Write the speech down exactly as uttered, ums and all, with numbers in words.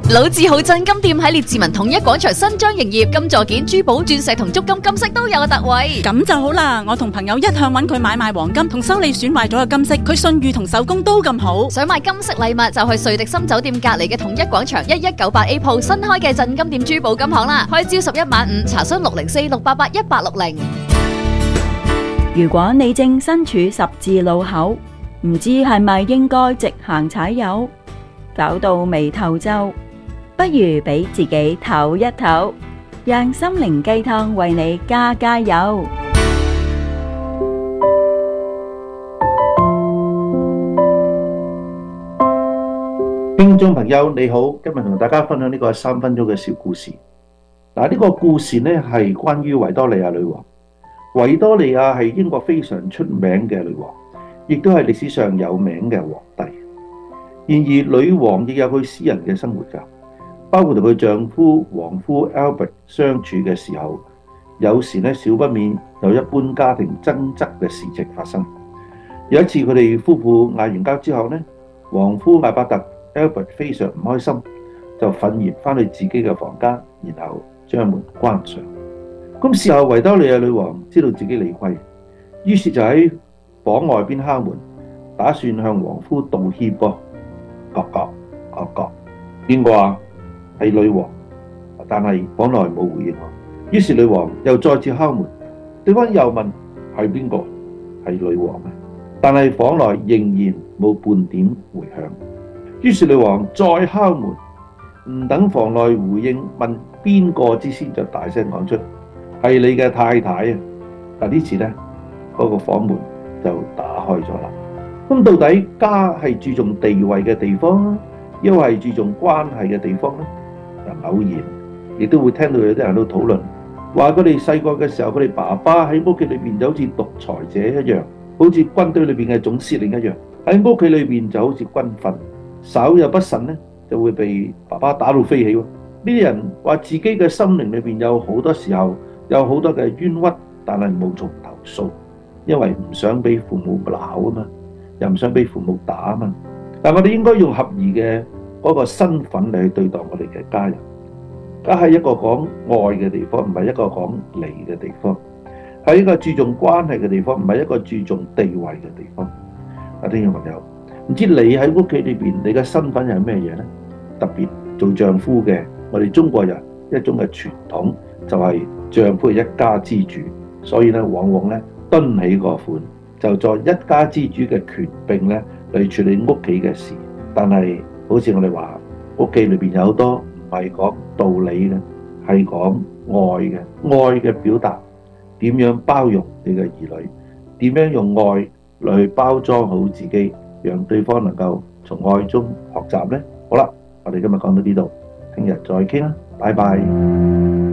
老字號鎮金店喺列治文統一廣場新張營業，金座件、珠寶、鑽石同足金金飾都有特惠。 咁就好啦，我同朋友一向揾佢買賣黃金同修理損壞咗嘅金飾，佢信譽同手工都咁好。 想買金飾禮物就去瑞迪森酒店隔離嘅統一廣場一一九八 A 鋪新開嘅鎮金店珠寶金行啦，開朝十一晚五，查詢六零四六八八一八六零。 如果你正身處十字路口，唔知係咪應該直行踩油，搞到眉頭皺，不如俾自己唞一唞，讓心靈雞湯為你加加油。 聽眾朋友你好，今日同大家分享呢個三分鐘嘅小故事。嗱，呢個故事呢係關於維多利亞女王。維多利亞係英國非常出名嘅女王，亦都係歷史上有名嘅皇帝。然而，女王亦有佢私人嘅生活㗎，包括同佢丈夫王夫 Albert 相處嘅時候，有時呢少不免有一般家庭爭執嘅事情發生。有一次，佢哋夫婦嗌完交之後呢，王夫艾伯特 Albert 非常唔開心，就憤然返去自己嘅房間，然後將門關上。咁事後維多利亞女王知道自己理虧，於是就喺房外邊敲門，打算向王夫道歉噃。各各各各，邊個啊？係女王，但係房內冇回應。於是女王又再次敲門，對方又問係邊個？係女王咩？但係房內仍然冇半點回響。於是女王再敲門，唔等房內回應問邊個之先，就大聲講出係你嘅太太啊！但呢次呢，嗰個房門就打開咗啦。咁到底家係注重地位嘅地方，抑或係注重關係嘅地方呢？嗱，偶然亦都會聽到有啲人都討論，話佢哋細個嘅時候，佢哋爸爸喺屋企裏邊就好似獨裁者一樣，好似軍隊裏邊嘅總司令一樣，喺屋企裏邊就好似軍訓，稍有不慎呢，就會被爸爸打到飛起喎。呢啲人話自己嘅心靈裏邊有好多時候有好多嘅冤屈，但係無從投訴，因為唔想俾父母鬧啊嘛，又唔想俾父母打啊嘛。但我哋應該用合宜嘅嗰個身份嚟去對待我哋嘅家人。家係一個講愛嘅地方，唔係一個講利嘅地方，係一個注重關係嘅地方，唔係一個注重地位嘅地方。啊，聽眾朋友，唔知你喺屋企裏邊，你嘅身份係咩嘢呢？特別做丈夫嘅，我哋中國人一種嘅傳統就係丈夫係一家之主，所以咧往往咧蹲起個款，就在一家之主嘅權柄咧嚟處理屋企嘅事。但係好似我哋話，屋企裏邊有好多唔係講道理嘅，係講愛嘅，愛嘅表達，點樣包容你嘅兒女，點樣用愛嚟去包裝好自己，讓對方能夠從愛中學習呢？好啦，我哋今日講到呢度，聽日再傾啦，拜拜。